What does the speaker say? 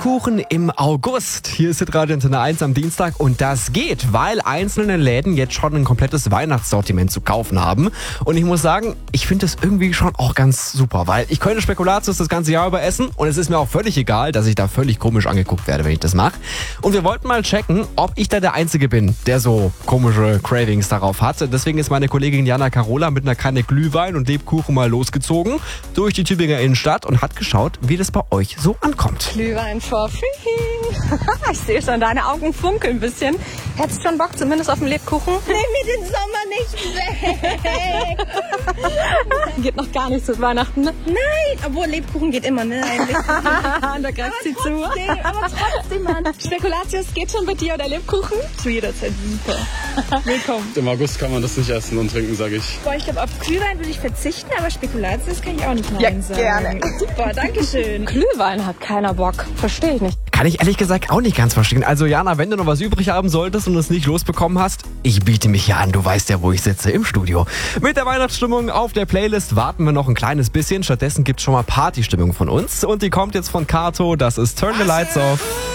Lebkuchen im August. Hier ist Hitradio Antenne 1 am Dienstag und das geht, weil einzelne Läden jetzt schon ein komplettes Weihnachtssortiment zu kaufen haben. Und ich muss sagen, ich finde das irgendwie schon auch ganz super, weil ich könnte Spekulatius das ganze Jahr über essen und es ist mir auch völlig egal, dass ich da völlig komisch angeguckt werde, wenn ich das mache. Und wir wollten mal checken, ob ich da der Einzige bin, der so komische Cravings darauf hat. Deswegen ist meine Kollegin Jana Carola mit einer Kanne Glühwein und Lebkuchen mal losgezogen durch die Tübinger Innenstadt und hat geschaut, wie das bei euch so ankommt. Glühwein for free. Ich sehe schon, deine Augen funkeln ein bisschen. Hättest du schon Bock zumindest auf den Lebkuchen? Nimm mir den Sommer nicht weg! Geht noch gar nicht zu Weihnachten, ne? Nein, obwohl Lebkuchen geht immer, ne? Eigentlich. Da greift sie zu. Aber trotzdem, Mann. Spekulatius, geht schon bei dir oder Lebkuchen? Zu jeder Zeit super. Willkommen. Im August kann man das nicht essen und trinken, sage ich. Boah, ich glaube, auf Glühwein würde ich verzichten, aber Spekulatius kann ich auch nicht nein sagen. gerne. Super, danke schön. Glühwein hat keiner Bock. Verstehe ich nicht. Kann ich ehrlich gesagt auch nicht ganz verstehen. Also Jana, wenn du noch was übrig haben solltest und es nicht losbekommen hast, ich biete mich ja an, du weißt ja, wo ich sitze, im Studio. Mit der Weihnachtsstimmung auf der Playlist warten wir noch ein kleines bisschen. Stattdessen gibt's schon mal Partystimmung von uns und die kommt jetzt von Kato, das ist Turn the Lights Off.